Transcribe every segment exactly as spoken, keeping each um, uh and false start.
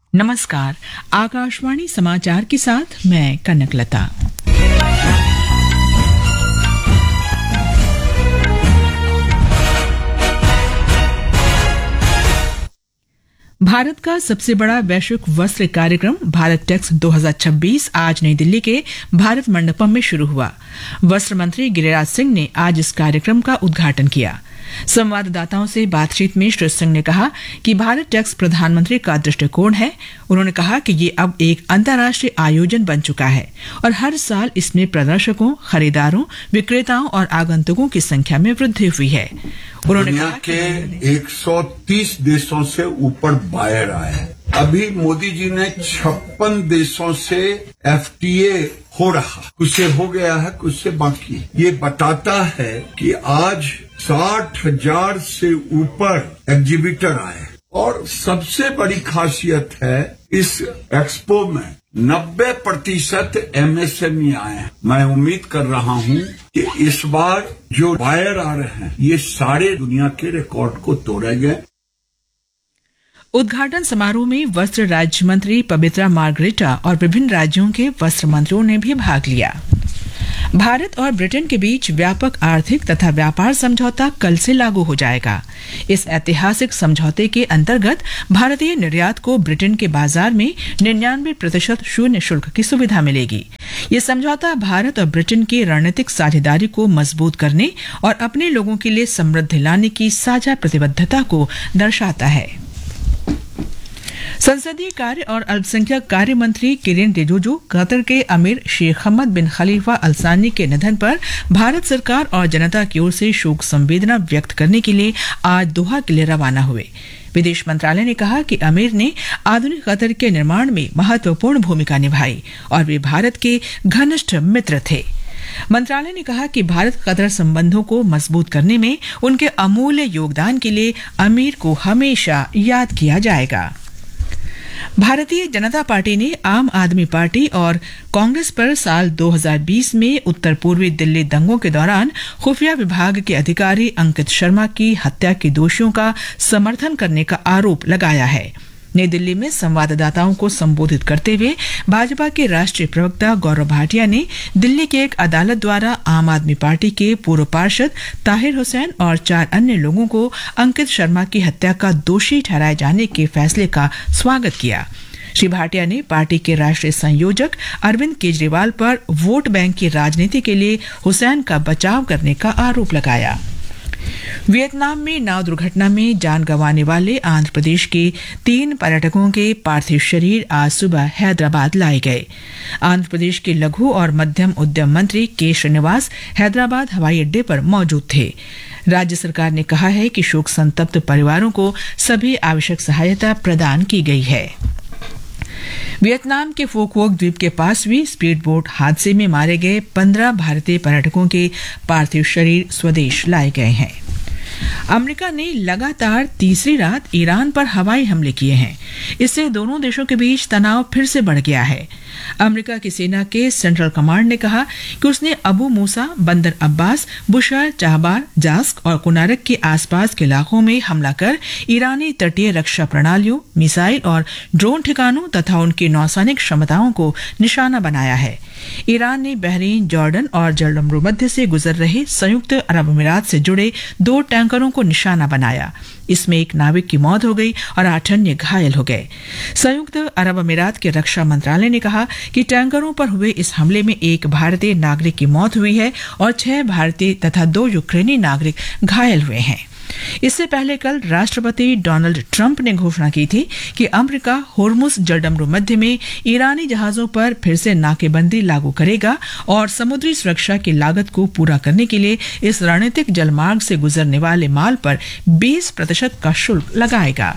नमस्कार। आकाशवाणी समाचार के साथ मैं कनकलता। भारत का सबसे बड़ा वैश्विक वस्त्र कार्यक्रम भारत टेक्स दो हज़ार छब्बीस आज नई दिल्ली के भारत मंडपम में शुरू हुआ। वस्त्र मंत्री गिरिराज सिंह ने आज इस कार्यक्रम का उद्घाटन किया। संवाददाताओं से बातचीत में श्री सिंह ने कहा कि भारत टेक्स प्रधानमंत्री का दृष्टिकोण है। उन्होंने कहा कि ये अब एक अंतर्राष्ट्रीय आयोजन बन चुका है और हर साल इसमें प्रदर्शकों, खरीदारों, विक्रेताओं और आगंतुकों की संख्या में वृद्धि हुई है। उन्होंने दुनिया कहा के एक सौ तीस देशों से ऊपर बायर आए हैं। अभी मोदी जी ने छप्पन देशों से एफटीए हो रहा, कुछ से हो गया है, कुछ से बाकी। ये बताता है कि आज साठ हजार से ऊपर एग्जीबिटर आए और सबसे बड़ी खासियत है इस एक्सपो में नब्बे प्रतिशत एमएसएमई आए हैं। मैं उम्मीद कर रहा हूं कि इस बार जो बायर आ रहे हैं ये सारे दुनिया के रिकॉर्ड को तोड़ेंगे। उद्घाटन समारोह में वस्त्र राज्य मंत्री पवित्रा मार्गरेटा और विभिन्न राज्यों के वस्त्र मंत्रियों ने भी भाग लिया। भारत और ब्रिटेन के बीच व्यापक आर्थिक तथा व्यापार समझौता कल से लागू हो जाएगा। इस ऐतिहासिक समझौते के अंतर्गत भारतीय निर्यात को ब्रिटेन के बाजार में निन्यानवे प्रतिशत शून्य शुल्क की सुविधा मिलेगी। ये समझौता भारत और ब्रिटेन की रणनीतिक साझेदारी को मजबूत करने और अपने लोगों के लिए समृद्धि लाने की साझा प्रतिबद्धता को दर्शाता है। संसदीय कार्य और अल्पसंख्यक कार्य मंत्री किरेन रिजिजू कतर के अमीर शेख हमद बिन खलीफा अल सानी के निधन पर भारत सरकार और जनता की ओर से शोक संवेदना व्यक्त करने के लिए आज दोहा के लिए रवाना हुए। विदेश मंत्रालय ने कहा कि अमीर ने आधुनिक कतर के निर्माण में महत्वपूर्ण भूमिका निभाई और वे भारत के घनिष्ठ मित्र थे। मंत्रालय ने कहा कि भारत कतर संबंधों को मजबूत करने में उनके अमूल्य योगदान के लिए अमीर को हमेशा याद किया जाएगा। भारतीय जनता पार्टी ने आम आदमी पार्टी और कांग्रेस पर साल दो हज़ार बीस में उत्तर पूर्वी दिल्ली दंगों के दौरान खुफिया विभाग के अधिकारी अंकित शर्मा की हत्या के दोषियों का समर्थन करने का आरोप लगाया है। नई दिल्ली में संवाददाताओं को संबोधित करते हुए भाजपा के राष्ट्रीय प्रवक्ता गौरव भाटिया ने दिल्ली की एक अदालत द्वारा आम आदमी पार्टी के पूर्व पार्षद ताहिर हुसैन और चार अन्य लोगों को अंकित शर्मा की हत्या का दोषी ठहराए जाने के फैसले का स्वागत किया। श्री भाटिया ने पार्टी के राष्ट्रीय संयोजक अरविंद केजरीवाल पर वोट बैंक की राजनीति के लिए हुसैन का बचाव करने का आरोप लगाया। वियतनाम में नाव दुर्घटना में जान गंवाने वाले आंध्र प्रदेश के तीन पर्यटकों के पार्थिव शरीर आज सुबह हैदराबाद लाए गए। आंध्र प्रदेश के लघु और मध्यम उद्यम मंत्री के श्रीनिवास हैदराबाद हवाई अड्डे पर मौजूद थे। राज्य सरकार ने कहा है कि शोक संतप्त परिवारों को सभी आवश्यक सहायता प्रदान की गई है। वियतनाम के फोकवोक द्वीप के पास हुई स्पीड बोट हादसे में मारे गए पंद्रह भारतीय पर्यटकों के पार्थिव शरीर स्वदेश लाए गए हैं। अमेरिका ने लगातार तीसरी रात ईरान पर हवाई हमले किए हैं। इससे दोनों देशों के बीच तनाव फिर से बढ़ गया है। अमेरिका की सेना के सेंट्रल कमांड ने कहा कि उसने अबू मूसा, बंदर अब्बास, बुशर, चाहबार, जास्क और कुनारक के आसपास के इलाकों में हमला कर ईरानी तटीय रक्षा प्रणालियों, मिसाइल और ड्रोन ठिकानों तथा उनकी नौसैनिक क्षमताओं को निशाना बनाया है। ईरान ने बहरीन, जॉर्डन और जलमरू से गुजर रहे संयुक्त अरब अमीरात से जुड़े दो टैंकरों को निशाना बनाया। इसमें एक नाविक की मौत हो गई और आठ अन्य घायल हो गए। संयुक्त अरब अमीरात के रक्षा मंत्रालय ने कहा कि टैंकरों पर हुए इस हमले में एक भारतीय नागरिक की मौत हुई है और छह भारतीय तथा दो यूक्रेनी नागरिक घायल हुए हैं। इससे पहले कल राष्ट्रपति डोनाल्ड ट्रंप ने घोषणा की थी कि अमेरिका होर्मुज जलमरू मध्य में ईरानी जहाजों पर फिर से नाकेबंदी लागू करेगा और समुद्री सुरक्षा की लागत को पूरा करने के लिए इस रणनीतिक जलमार्ग से गुजरने वाले माल पर बीस प्रतिशत का शुल्क लगाएगा।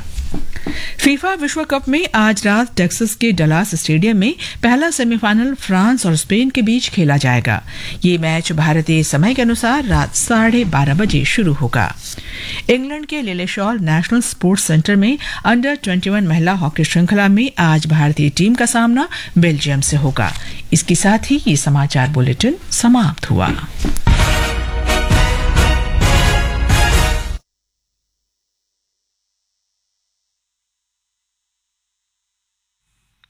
फीफा विश्व कप में आज रात टेक्सास के डलास स्टेडियम में पहला सेमीफाइनल फ्रांस और स्पेन के बीच खेला जाएगा। ये मैच भारतीय समय के अनुसार रात साढ़े बारह बजे शुरू होगा। इंग्लैंड के लिलेशॉल नेशनल स्पोर्ट्स सेंटर में अंडर इक्कीस महिला हॉकी श्रृंखला में आज भारतीय टीम का सामना बेल्जियम से होगा। इसके साथ ही ये समाचार बुलेटिन समाप्त हुआ।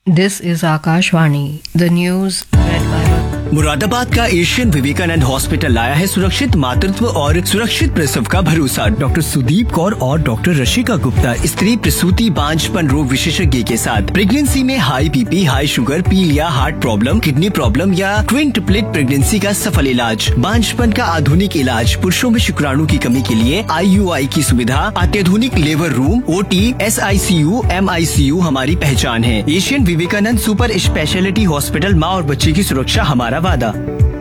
This is Akashvani, the news read by Moradabad का एशियन विवेकानंद हॉस्पिटल लाया है सुरक्षित मातृत्व और सुरक्षित प्रसव का भरोसा। डॉक्टर सुदीप कौर और डॉक्टर रशिका गुप्ता स्त्री प्रसूति बांझपन रोग विशेषज्ञ के साथ प्रेगनेंसी में हाई बीपी, हाई शुगर, पील या हार्ट प्रॉब्लम, किडनी प्रॉब्लम या ट्विन ट्रिपलेट प्रेगनेंसी का सफल इलाज, बांझपन का आधुनिक इलाज, पुरुषों में शुक्राणु की कमी के लिए आई यू आई की सुविधा, अत्याधुनिक labour room, O T, S I C you, M I C you हमारी पहचान है। Asian Vivekananda super speciality hospital, माँ और बच्चे की सुरक्षा हमारा वादा।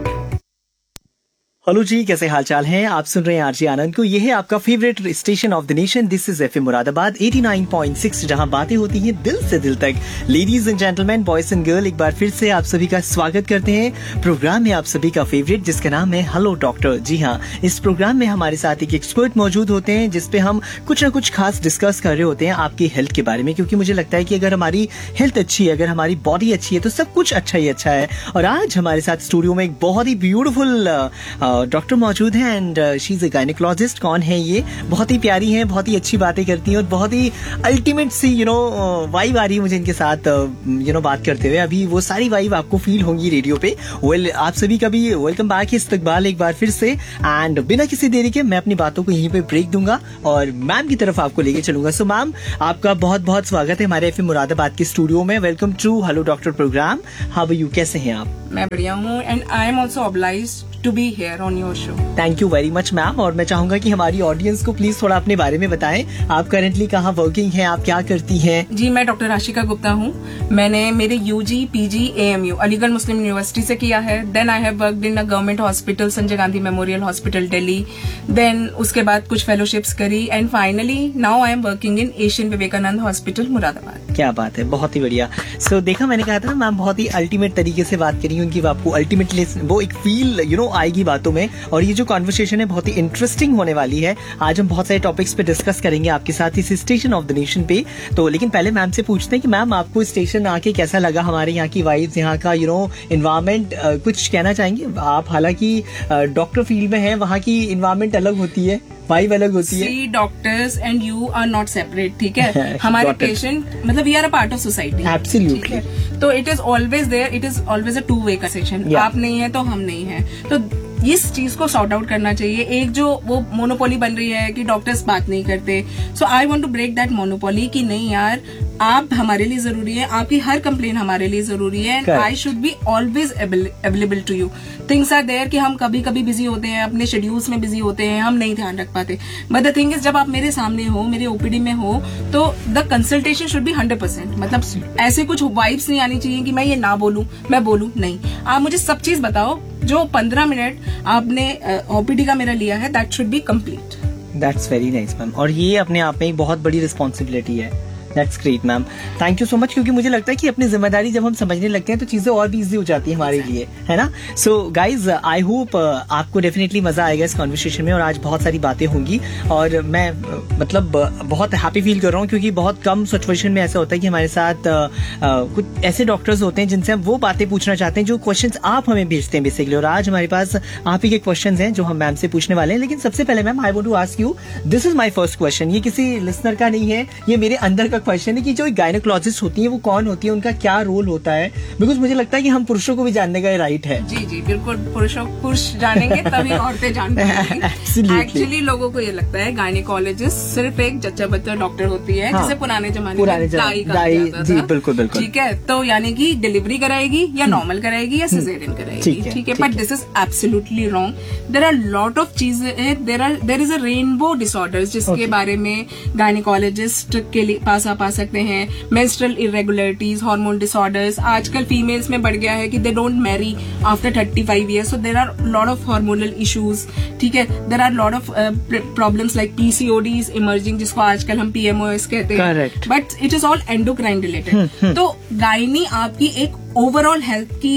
हेलो जी, कैसे हालचाल हैं? आप सुन रहे हैं आरजे आनंद को। ये है आपका favourite station of the nation. This is FM Moradabad नवासी पॉइंट सिक्स, जहां बातें होती हैं दिल से दिल तक। Ladies and gentleman, boys and girl, एक बार फिर से आप सभी का स्वागत करते हैं प्रोग्राम में आप सभी का फेवरेट, जिसका नाम है हेलो डॉक्टर। जी हाँ, इस प्रोग्राम में हमारे साथ एक एक्सपर्ट मौजूद होते हैं, जिसपे हम कुछ ना कुछ खास डिस्कस कर रहे होते हैं आपकी हेल्थ के बारे में, क्योंकि मुझे लगता है कि अगर हमारी हेल्थ अच्छी है, अगर हमारी बॉडी अच्छी है, तो सब कुछ अच्छा ही अच्छा है। और आज हमारे साथ स्टूडियो में एक बहुत ही ब्यूटीफुल डॉक्टर मौजूद है and she is a gynaecologist. कौन है ये? बहुत ही प्यारी हैं, बहुत ही अच्छी बातें करती हैं और बहुत ही ultimate C you know vibe आ रही है मुझे इनके साथ यू नो बात करते हुए। अभी वो सारी वाइब आपको फील होंगी रेडियो पे। वेल well, आप सभी का भी वेलकम बैक, इस्तकबाल एक बार फिर से। एंड बिना किसी देरी के मैं अपनी बातों को यहीं पे ब्रेक दूंगा और मैम की तरफ आपको लेके चलूंगा। सो मैम, आपका बहुत बहुत स्वागत है हमारे एफएम मुरादाबाद के स्टूडियो में। Welcome to hello doctor programme. How are you? कैसे हैं आप? मैं बढ़िया हूँ and I am also obliged to be here on your show. Thank you very much ma'am. और मैं चाहूंगा कि हमारी ऑडियंस को प्लीज थोड़ा अपने बारे में बताएं। आप करेंटली कहाँ वर्किंग हैं, आप क्या करती हैं? जी, मैं डॉक्टर राशिका गुप्ता हूँ। मैंने मेरे यूजी पीजी एएमयू अलीगढ़ मुस्लिम यूनिवर्सिटी से किया है। Then I have worked in a government hospital, Sanjay Gandhi memorial hospital Delhi. Then उसके बाद कुछ फेलोशिप्स करी and finally now I am working in Asian Vivekananda hospital Moradabad. क्या बात है, बहुत ही बढ़िया। सो so, देखा, मैंने कहा था ना मैम बहुत ही अल्टीमेट तरीके से बात करी उनकी, आपको अल्टीमेटली वो एक फील यू नो आएगी बातों में। और ये जो कॉन्वर्सेशन है बहुत ही इंटरेस्टिंग होने वाली है। आज हम बहुत सारे टॉपिक्स पे डिस्कस करेंगे आपके साथ इस स्टेशन ऑफ द नेशन पे। तो लेकिन पहले मैम से पूछते हैं कि मैम आपको स्टेशन आके कैसा लगा? हमारे यहाँ की वाइब्स, यहाँ का यू नो एनवायरमेंट, कुछ कहना चाहेंगे आप? हालांकि डॉक्टर फील्ड में है, वहाँ की एनवायरमेंट अलग होती है, वाइब अलग होती है। सी doctors and you are not separate, ठीक है? हमारे पेशेंट मतलब we are a part of society. Absolutely. तो it is always there, it is always a two way conversation. आप नहीं है तो हम नहीं है, तो इस चीज को सॉर्ट आउट करना चाहिए। एक जो वो मोनोपोली बन रही है कि डॉक्टर्स बात नहीं करते, सो I want to break that monopoly कि नहीं यार, आप हमारे लिए जरूरी है, आपकी हर कंप्लेन हमारे लिए जरूरी है and I should be always available to you. Things are there कि हम कभी कभी बिजी होते हैं, अपने शेड्यूल्स में बिजी होते हैं, हम नहीं ध्यान रख पाते। बट द थिंग इज, जब आप मेरे सामने हो, मेरे ओपीडी में हो, तो the consultation should be hundred percent. मतलब ऐसे कुछ वाइब्स नहीं आनी चाहिए कि मैं ये ना बोलूं, मैं बोलूं नहीं। आप मुझे सब चीज बताओ, जो पंद्रह मिनट आपने ओपीडी का मेरा लिया है, that should be complete. That's very nice ma'am. और ये अपने आप में एक बहुत बड़ी रिस्पॉन्सिबिलिटी है। That's great ma'am, thank you so much. क्योंकि मुझे लगता है कि अपनी जिम्मेदारी जब हम समझने लगते हैं तो चीजें और भी इजी हो जाती है हमारे लिए, है ना? सो गाइज, आई होप आपको डेफिनेटली मजा आएगा इस कॉन्वर्सेशन में और आज बहुत सारी बातें होंगी। और मैं uh, मतलब uh, बहुत हैप्पी फील कर रहा हूँ, क्योंकि बहुत कम सिचुएशन में ऐसा होता है कि हमारे साथ uh, uh, कुछ ऐसे डॉक्टर्स होते हैं जिनसे हम वो बातें पूछना चाहते हैं जो क्वेश्चंस आप हमें भेजते हैं बेसिकली। और आज हमारे पास आप ही के क्वेश्चंस हैं जो हम मैम से पूछने वाले हैं। लेकिन सबसे पहले ma'am, I want to ask you, this is my first question. ये किसी लिसनर का नहीं है, ये मेरे अंदर का क्वेश्चन है कि जो गायनेकोलॉजिस्ट होती है वो कौन होती है, उनका क्या रोल होता है? बिकॉज मुझे लगता है कि हम पुरुषों को भी जानने का राइट है। जी जी बिल्कुल, पुरुषों पुरुष जानेंगे तभी औरतें जान पाएंगी। एक्चुअली लोगों को ये लगता है गायनेकोलॉजिस्ट सिर्फ एक जच्चा बच्चा डॉक्टर होती है, हाँ, जैसे पुराने जमाने में दाई कहा जाता था। बिल्कुल बिल्कुल, ठीक है। तो यानी कि डिलीवरी कराएगी या नॉर्मल कराएगी या सिजेरियन कराएगी, ठीक है। But this is absolutely wrong. There are lot of चीजें, there are there is a rainbow disorders जिसके बारे में गायनेकोलॉजिस्ट के पास आप आ सकते हैं। मेंस्ट्रुअल इरेगुलरिटीज, हार्मोन डिसऑर्डर्स, आजकल फीमेल्स में बढ़ गया है कि they don't Mary after thirty five years, so there are lot of hormonal issues, ठीक है। There are lot of problems like पीसीओडीज emerging, जिसको आजकल हम पीएमओएस कहते हैं, but it is all endocrine related. तो गायनी आपकी एक ओवरऑल हेल्थ की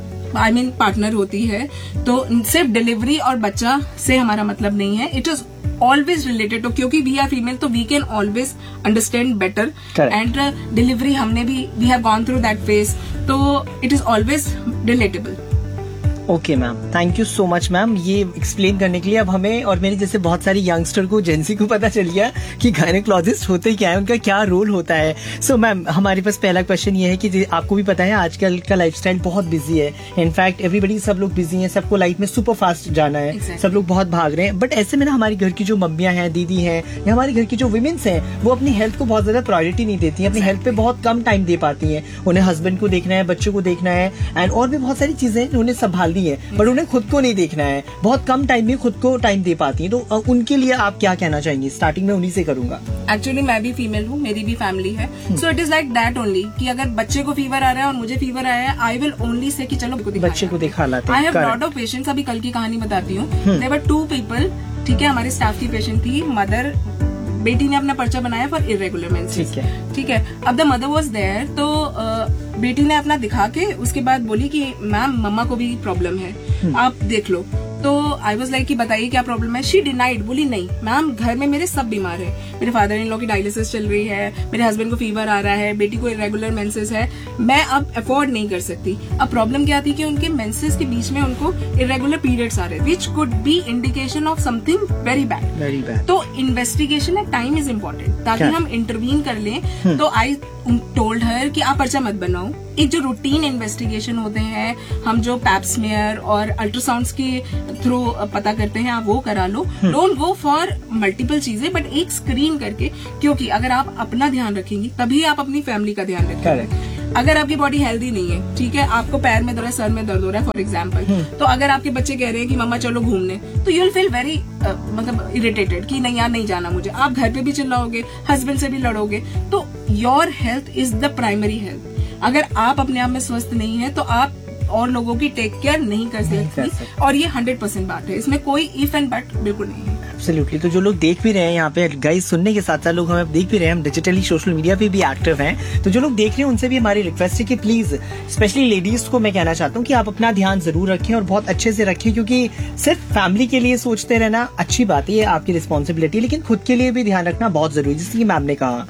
आई मीन पार्टनर होती है। तो सिर्फ डिलीवरी और बच्चा से हमारा मतलब नहीं है, it is always related to, क्योंकि वी आर फीमेल तो we can always understand better and delivery हमने भी we have gone through that phase, तो it is always relatable. Okay ma'am, thank you so much ma'am ये explain करने के लिए। अब हमें और मेरे जैसे बहुत सारे यंगस्टर को, जेंसी को पता चल गया कि गायनेकोलॉजिस्ट होते क्या है, उनका क्या रोल होता है। सो so, मैम हमारे पास पहला क्वेश्चन ये है कि आपको भी पता है आजकल का लाइफस्टाइल बहुत बिजी है। इनफैक्ट एवरीबडी, सब लोग बिजी हैं, सबको लाइफ में सुपर फास्ट जाना है, exactly. सब लोग बहुत भाग रहे हैं। बट ऐसे में ना हमारे घर की जो मम्मियां हैं, दीदी हैं, या हमारे घर की जो विमेन्स हैं, वो अपनी हेल्थ को बहुत ज्यादा प्रायोरिटी नहीं देती हैं, अपनी हेल्थ पे बहुत कम टाइम दे पाती हैं। उन्हें हस्बैंड को देखना है, बच्चों को देखना है, एंड और भी बहुत सारी चीजें जो उन्हें संभालनी है, बट उन्हें खुद को नहीं देखना है। बहुत कम टाइम में खुद को टाइम दे पाती हैं। तो उनके लिए आप क्या कहना चाहेंगे? स्टार्टिंग में उन्हीं से करूंगा। एक्चुअली मैं भी फीमेल हूँ, मेरी भी फैमिली है, so it is like that only कि अगर बच्चे को फीवर आ रहा है और मुझे फीवर आया है, आई विल ओनली से कि चलो बच्चे को दिखा लाते हैं। I have lot of patients. अभी कल की कहानी बताती हूँ। देयर वर टू पीपल, ठीक है, हमारे स्टाफ की पेशेंट थी। मदर, बेटी ने अपना पर्चा बनाया फॉर इरेगुलर मेंसेस, ठीक है। अब द मदर वाज देयर, तो बेटी ने अपना दिखा के उसके बाद बोली कि मैम मम्मा को भी प्रॉब्लम है, आप देख लो। तो आई वाज लाइक कि बताइए क्या प्रॉब्लम है। शी डिनाइड, बोली नहीं मैम, घर में मेरे सब बीमार है, मेरे फादर इन लॉ की डायलिसिस चल रही है, मेरे हस्बैंड को फीवर आ रहा है, बेटी को इरेगुलर मेंसेस है, मैं अब अफोर्ड नहीं कर सकती। अब प्रॉब्लम क्या थी कि उनके मेंसेस के बीच में उनको इरेगुलर पीरियड्स आ रहे, which could be indication of something very bad very bad तो investigation at time is important, ताकि हम इंटरवीन कर लें। तो आई टोल्ड हर कि आप पर्चा मत बनाओ। एक जो रूटीन इन्वेस्टिगेशन होते हैं, हम जो पैप स्मीयर और अल्ट्रासाउंड के थ्रू पता करते हैं, आप वो करा लो। डोंट गो फॉर मल्टीपल चीजें, बट एक स्क्रीन करके, क्योंकि अगर आप अपना ध्यान रखेंगे तभी आप अपनी फैमिली का ध्यान रखेंगे। अगर आपकी बॉडी हेल्दी नहीं है, ठीक है, आपको पैर में दर्द है, सर में दर्द हो रहा है फॉर एग्जाम्पल, तो अगर आपके बच्चे कह रहे हैं कि मम्मा चलो घूमने, तो यू विल फील वेरी मतलब इरिटेटेड कि नहीं यार नहीं जाना मुझे। आप घर पे भी चिल्लाओगे, हस्बैंड से भी लड़ोगे। तो your health is the primary health. अगर आप अपने आप में स्वस्थ नहीं है तो आप और लोगों की टेक केयर नहीं कर सकती, और ये हंड्रेड परसेंट बात है, इसमें कोई इफ एंड बट बिल्कुल नहीं है। एब्सोल्युटली। तो जो लोग देख भी रहे हैं यहाँ पे, गाइस सुनने के साथ साथ लोग हमें देख भी रहे हैं, हम डिजिटली सोशल मीडिया पे भी एक्टिव हैं, तो जो लोग देख रहे हैं उनसे भी हमारी रिक्वेस्ट है कि प्लीज, स्पेशली लेडीज को मैं कहना चाहता हूँ कि आप अपना ध्यान जरूर रखें और बहुत अच्छे से रखें, क्योंकि सिर्फ फैमिली के लिए सोचते रहना अच्छी बात है, ये आपकी रिस्पॉन्सिबिलिटी, लेकिन खुद के लिए भी ध्यान रखना बहुत जरूरी है, जैसे कि मैम ने कहा।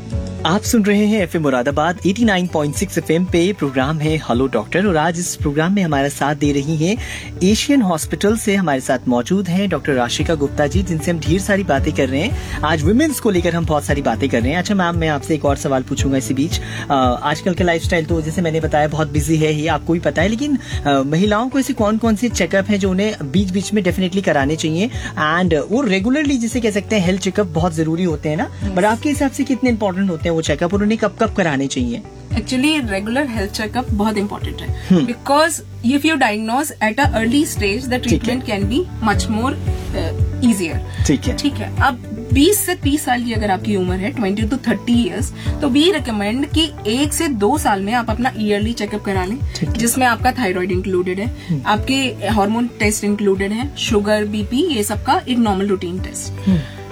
आप सुन रहे हैं एफएम मुरादाबाद नवासी पॉइंट सिक्स एफएम पे, प्रोग्राम है हेलो डॉक्टर, और आज इस प्रोग्राम में हमारा साथ दे रही हैं एशियन हॉस्पिटल से हमारे साथ मौजूद हैं डॉक्टर राशिका गुप्ता जी, जिनसे हम ढेर सारी बातें कर रहे हैं। आज वुमेन्स को लेकर हम बहुत सारी बातें कर रहे हैं। अच्छा मैम, मैं आपसे एक और सवाल पूछूंगा इसी बीच। आजकल का लाइफस्टाइल तो जैसे मैंने बताया बहुत बिजी है, ये आपको भी पता है, लेकिन आ, महिलाओं को ऐसे कौन कौन से चेकअप हैं जो उन्हें बीच बीच में डेफिनेटली कराने चाहिए, एंड वो रेगुलरली जिसे कह सकते हैं हेल्थ चेकअप बहुत जरूरी होते हैं ना, बट आपके हिसाब से कितने इंपॉर्टेंट होते हैं वो चेकअप, और उन्हें कब कब कराने चाहिए? एक्चुअली रेगुलर हेल्थ चेकअप बहुत इंपॉर्टेंट है, because if you diagnose at a early stage the treatment can be much more easier. ठीक है ठीक है अब बीस से तीस साल की अगर आपकी उम्र है, ट्वेंटी टू थर्टी इयर्स, तो वी रिकमेंड कि एक से दो साल में आप अपना ईयरली चेकअप करा लें, जिसमें आपका थायराइड इंक्लूडेड है, आपके हार्मोन टेस्ट इंक्लूडेड है, शुगर, बीपी, ये सब का एक नॉर्मल रूटीन टेस्ट।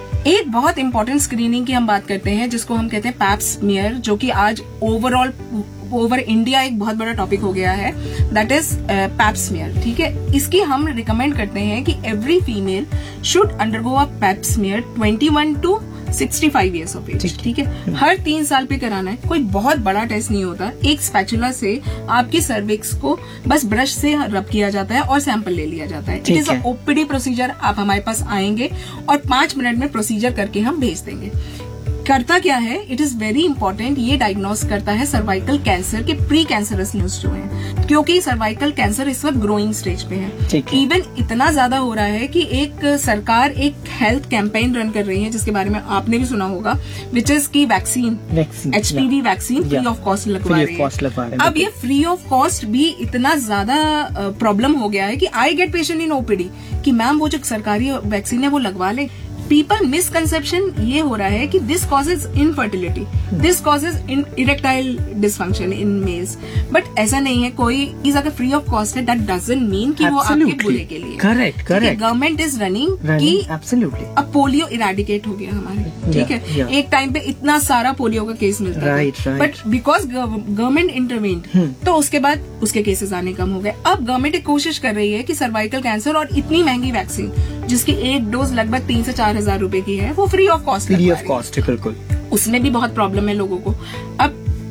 एक बहुत इंपॉर्टेंट स्क्रीनिंग की हम बात करते हैं जिसको हम कहते हैं पैप स्मीयर, जो कि आज ओवरऑल ओवर इंडिया एक बहुत बड़ा टॉपिक हो गया है, दैट इज पैप स्मीयर। ठीक है, इसकी हम रिकमेंड करते हैं कि every female should undergo a pipe smear twenty one two sixty five years of as. ठीक है, हर तीन साल पे कराना है, कोई बहुत बड़ा टेस्ट नहीं होता। एक स्पैचुला से आपकी सर्विक्स को बस ब्रश से रब किया जाता है और सैंपल ले लिया जाता है। It is a OPD procedure. आप हमारे पास आएंगे और पांच मिनट में प्रोसीजर करके हम भेज देंगे। करता क्या है, इट इज वेरी इंपॉर्टेंट, ये डायग्नोस करता है सर्वाइकल कैंसर के प्री कैंसरस न्यूज जो है, क्योंकि सर्वाइकल कैंसर इस वक्त ग्रोइंग स्टेज पे है। इवन इतना ज्यादा हो रहा है कि एक सरकार एक हेल्थ कैंपेन रन कर रही है, जिसके बारे में आपने भी सुना होगा, विच इज की vaccine, HPV vaccine free of cost लगवा रही है। अब ये फ्री ऑफ कॉस्ट भी इतना ज्यादा प्रॉब्लम हो गया है कि I get patient in OPD कि मैम वो जो सरकारी वैक्सीन है वो लगवा ले। पीपल मिसकंसेप्शन ये हो रहा है कि this causes infertility, this causes erectile dysfunction in males, but ऐसा नहीं है। कोई इज अगर फ्री ऑफ कॉस्ट है, दैट डजंट मीन कि वो आपके बुरे के लिए। Correct correct government is running कि एब्सोल्युटली अब पोलियो इराडिकेट हो गया हमारे। ठीक है, एक टाइम पे इतना सारा पोलियो का केस मिलता था, बट बिकॉज गवर्नमेंट इंटरवेंट तो उसके बाद उसके केसेस आने कम हो गए। अब गवर्नमेंट एक कोशिश कर रही है कि सर्वाइकल कैंसर और इतनी महंगी वैक्सीन जिसकी एक डोज लगभग तीन से चार हजार रूपए की है, वो free of cost free of cost है। बिल्कुल, उसमें भी बहुत प्रॉब्लम है लोगों को। अब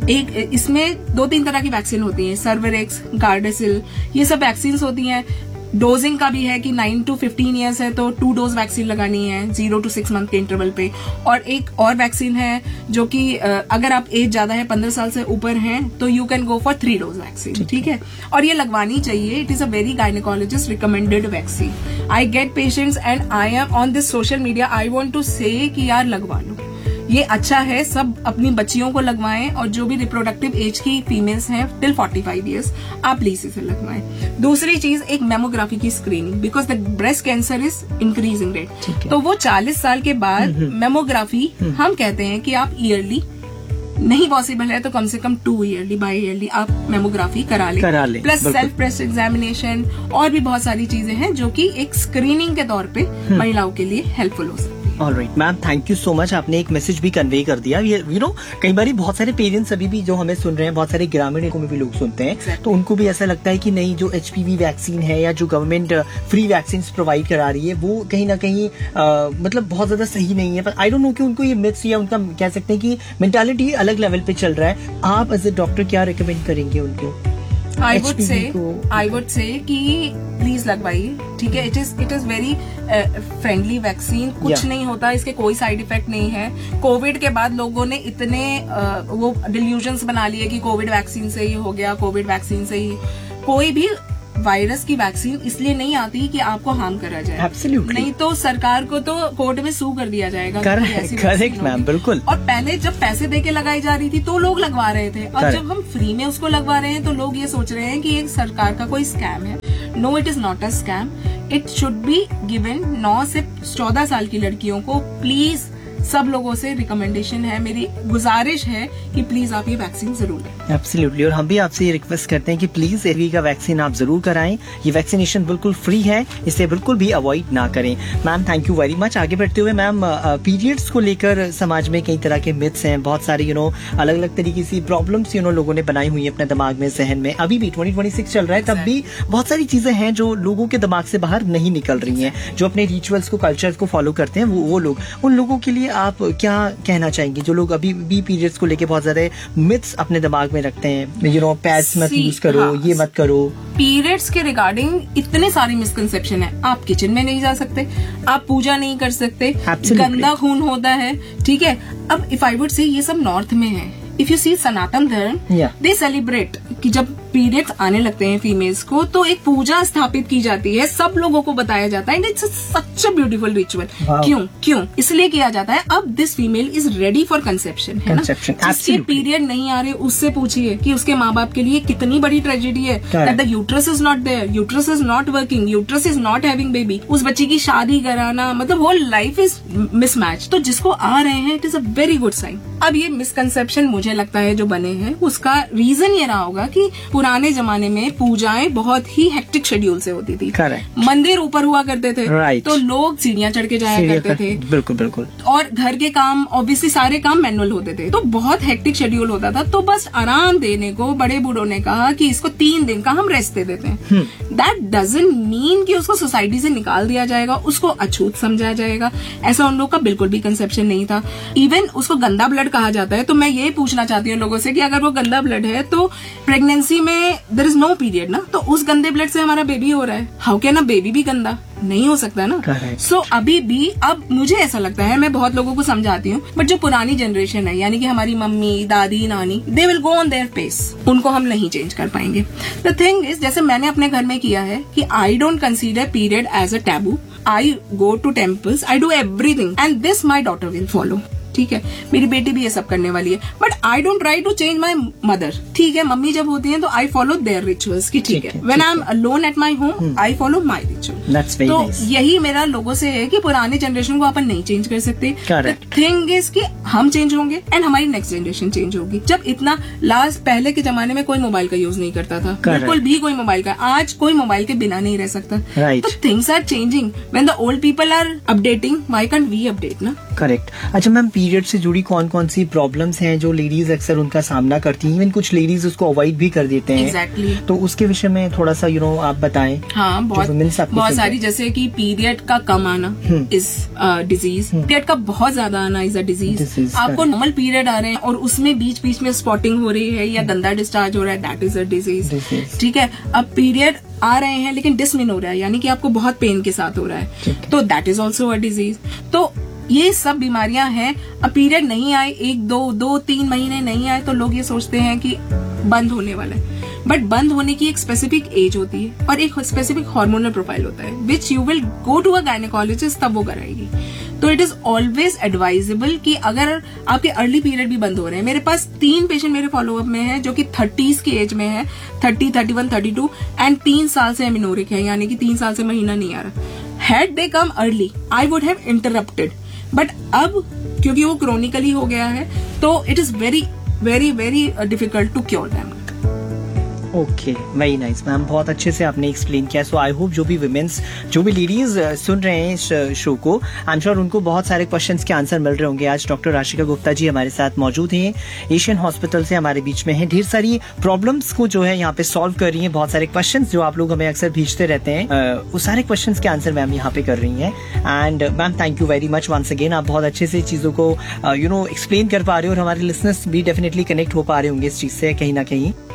एक इसमें दो तीन तरह की वैक्सीन होती हैं, सर्वेरेक्स, गार्डेसिल, ये सब वैक्सीन होती हैं। डोजिंग का भी है कि नाइन टू फिफ्टीन ईयर्स है तो टू डोज वैक्सीन लगानी है जीरो टू सिक्स मंथ के इंटरवल पे। और एक और वैक्सीन है जो कि अगर आप एज ज्यादा है, पंद्रह साल से ऊपर हैं, तो you can go for three dose vaccine, ठीक है। और ये लगवानी चाहिए। It is a very gynaecologist recommended vaccine. I get patients and I am on this social media, I want to से कि यार लगवा लो, ये अच्छा है, सब अपनी बच्चियों को लगवाएं। और जो भी रिप्रोडक्टिव एज की फीमेल्स हैं टिल फोर्टी फाइव ईयर्स, आप प्लीज इसे लगवाएं। दूसरी चीज, एक मेमोग्राफी की screening, because the breast cancer is increasing rate. तो वो चालीस साल के बाद मेमोग्राफी हम कहते हैं कि आप ईयरली, नहीं पॉसिबल है तो कम से come to yearly by yearly आप मेमोग्राफी करा लें, करा लें। प्लस सेल्फ ब्रेस्ट एग्जामिनेशन और भी बहुत सारी चीजें हैं जो कि एक स्क्रीनिंग के तौर पे महिलाओं के लिए हेल्पफुल हो सकती है। Alright ma'am, thank you so much. आपने एक मैसेज भी कन्वे कर दिया। यू नो कई बार बहुत सारे पेरेंट्स अभी भी जो हमें सुन रहे हैं, बहुत सारे ग्रामीण इलाकों में भी लोग सुनते हैं, exactly. तो उनको भी ऐसा लगता है कि नहीं, जो एचपीवी वैक्सीन है या जो गवर्नमेंट फ्री वैक्सीन प्रोवाइड करा रही है वो कहीं ना कहीं आ, मतलब बहुत ज्यादा सही नहीं है। पर आई डोंट नो कि उनको ये मिथ्स या उनका कह सकते हैं कि मेंटालिटी अलग लेवल पे चल रहा है। आप एज ए डॉक्टर क्या रिकमेंड करेंगे उनको? I would say I would say कि प्लीज लगवाइए, ठीक है। It is it is very friendly vaccine, कुछ yeah. नहीं होता, इसके कोई साइड इफेक्ट नहीं है। कोविड के बाद लोगों ने इतने uh, वो डिल्यूजन्स बना लिए कि कोविड वैक्सीन से ही हो गया, कोविड वैक्सीन से ही। कोई भी वायरस की वैक्सीन इसलिए नहीं आती कि आपको हार्म करा जाए, Absolutely. नहीं तो सरकार को तो कोर्ट में सू कर दिया जाएगा। करेक्ट मैम, बिल्कुल। और पहले जब पैसे देके लगाई जा रही थी तो लोग लगवा रहे थे, और जब हम फ्री में उसको लगवा रहे हैं तो लोग ये सोच रहे हैं कि ये सरकार का कोई स्कैम है। No, it is not a scam. It should be given. नौ से चौदह साल की लड़कियों को प्लीज, सब लोगों से रिकमेंडेशन है, मेरी गुजारिश है कि प्लीज आप ये वैक्सीन जरूर लें। एब्सोल्युटली। और हम भी आपसे ये रिक्वेस्ट करते हैं कि प्लीज एचपीवी का वैक्सीन आप जरूर कराएं। ये वैक्सीनेशन बिल्कुल फ्री है, इसे बिल्कुल भी अवॉइड ना करें। Ma'am thank you very much. आगे बढ़ते हुए मैम, पीरियड्स को लेकर समाज में कई तरह के मिथ्स हैं, बहुत सारी यू नो अलग अलग तरीके की प्रॉब्लम्स यू नो लोगों ने बनाई हुई है अपने दिमाग में, जहन में। अभी भी ट्वेंटी ट्वेंटी सिक्स चल रहा है, तब भी बहुत सारी चीजें हैं जो लोगों के दिमाग से बाहर नहीं निकल रही हैं। जो अपने रिचुअल्स को, कल्चर को फॉलो करते हैं वो वो लोग, उन लोगों के लिए आप क्या कहना चाहेंगे जो लोग अभी भी पीरियड्स को लेके बहुत ज्यादा मिथ्स अपने दिमाग में रखते हैं? यू नो पैड्स मत यूज करो, हाँ, ये मत करो। पीरियड्स के रिगार्डिंग इतने सारी मिसकंसेप्शन है। आप किचन में नहीं जा सकते, आप पूजा नहीं कर सकते, गंदा खून होता है, ठीक है। अब इफ आई वुड से ये सब नॉर्थ में है। इफ यू सी सनातन धर्म, दे सेलिब्रेट कि जब पीरियड्स आने लगते हैं फीमेल्स को तो एक पूजा स्थापित की जाती है, सब लोगों को बताया जाता है। It's such a beautiful ritual. क्यों क्यों इसलिए किया जाता है, अब this female is ready for conception, है ना। जिसके पीरियड नहीं आ रहे उससे पूछिए कि उसके माँ बाप के लिए कितनी बड़ी ट्रेजेडी है that the uterus is not there, uterus is not working, uterus is not having baby. उस बच्ची की शादी कराना, मतलब होल लाइफ इज मिसमैच। तो जिसको आ रहे हैं, it is a very good sign. अब ये मिसकंसेप्शन मुझे लगता है जो बने हैं, उसका रीजन ये रहा होगा कि पुराने जमाने में पूजाएं बहुत ही हेक्टिक शेड्यूल से होती थी। Correct. मंदिर ऊपर हुआ करते थे, right. तो लोग सीढ़ियां चढ़ के जाया करते थे। बिल्कुल बिल्कुल। और घर के काम ऑब्वियसली सारे काम मैनुअल होते थे, तो बहुत हेक्टिक शेड्यूल होता था। तो बस आराम देने को बड़े बूढ़ों ने कहा कि इसको तीन दिन का हम रेस्ट दे देते हैं। दैट डजंट मीन कि उसको सोसाइटी से निकाल दिया जाएगा, उसको अछूत समझा जाएगा। ऐसा उन लोग का बिल्कुल भी कंसेप्शन नहीं था। इवन उसको गंदा ब्लड कहा जाता है। तो मैं ये पूछना चाहती हूँ लोगों से कि अगर वो गंदा ब्लड है तो प्रेगनेंसी में देयर इज नो पीरियड ना, तो उस गंदे ब्लड से हमारा बेबी हो रहा है, हाउ कैन अ बेबी भी गंदा? नहीं हो सकता ना। सो so, अभी भी अब मुझे ऐसा लगता है, मैं बहुत लोगों को समझाती हूँ, बट जो पुरानी जनरेशन है यानी कि हमारी मम्मी दादी नानी, they will go on their pace, उनको हम नहीं चेंज कर पाएंगे। द थिंग इज, जैसे मैंने अपने घर में किया है कि I don't consider period as a taboo. I go to temples, I do everything and this my daughter will follow. ठीक है, मेरी बेटी भी ये सब करने वाली है, but I don't try to change my mother. ठीक है, मम्मी जब होती हैं तो आई फॉलो देयर रिचुअल्स की, ठीक है। When I am alone at my home, I follow my ritual. तो यही मेरा लोगों से है कि पुराने जनरेशन को अपन नहीं चेंज कर सकते। थिंग इज कि हम चेंज होंगे एंड हमारी नेक्स्ट जनरेशन चेंज होगी। जब इतना लास्ट पहले के जमाने में कोई मोबाइल का यूज नहीं करता था, बिल्कुल भी कोई मोबाइल का, आज कोई मोबाइल के बिना नहीं रह सकता। तो things are changing. When the old people are updating, why can't we update ना? करेक्ट। अच्छा मैम, पीरियड से जुड़ी कौन कौन सी प्रॉब्लम्स हैं जो लेडीज अक्सर उनका सामना करती हैं? इवन कुछ लेडीज उसको अवॉइड भी कर देते हैं। एग्जैक्टली। तो उसके विषय में थोड़ा सा यू नो आप बताएं। हाँ, बहुत बहुत सारी, जैसे कि पीरियड का कम आना इज डिजीज, पीरियड का बहुत ज्यादा आना इज अ डिजीज। आपको नॉर्मल पीरियड आ रहे हैं और उसमें बीच बीच में स्पॉटिंग हो रही है या गंदा डिस्चार्ज हो रहा है, दैट इज अ डिजीज। ठीक है। अब पीरियड आ रहे हैं लेकिन डिसमिन हो रहा है, यानी कि आपको बहुत पेन के साथ हो रहा है, तो that is also a disease. तो ये सब बीमारियां हैं। अब पीरियड नहीं आए, एक दो दो तीन महीने नहीं आए, तो लोग ये सोचते हैं कि बंद होने वाला है, बट बंद होने की एक स्पेसिफिक एज होती है और एक स्पेसिफिक हार्मोनल प्रोफाइल होता है, which you will go to a gynaecologist, तब वो कराएगी। तो इट इज ऑलवेज एडवाइजेबल कि अगर आपके अर्ली पीरियड भी बंद हो रहे हैं, मेरे पास तीन पेशेंट मेरे फॉलोअप में है जो कि थर्टीज की एज में है, thirty, thirty one, thirty two, and तीन साल से एमिनोरिक है, यानी कि तीन साल से महीना नहीं आ रहा। Had they come early, I would have interrupted, but अब क्योंकि वो क्रोनिकली हो गया है, तो it is very very very difficult to cure them. Okay, very nice ma'am, बहुत अच्छे से आपने एक्सप्लेन किया। सो आई होप जो भी विमेंस, जो भी लेडीज सुन रहे हैं इस शो को, आई एम श्योर उनको बहुत सारे क्वेश्चंस के आंसर मिल रहे होंगे। आज डॉक्टर राशिका गुप्ता जी हमारे साथ मौजूद हैं, एशियन हॉस्पिटल से हमारे बीच में हैं, ढेर सारी प्रॉब्लम्स को जो है यहाँ पे सॉल्व कर रही हैं। बहुत सारे क्वेश्चंस जो आप लोग हमें अक्सर भेजते रहते हैं, वो सारे क्वेश्चंस के आंसर मैम यहाँ पे कर रही हैं। And ma'am thank you very much once again, आप बहुत अच्छे से चीजों को यू नो एक्सप्लेन कर पा रहे हो और हमारे लिसनर्स भी डेफिनेटली कनेक्ट हो पा रहे होंगे इस चीज से कहीं ना कहीं।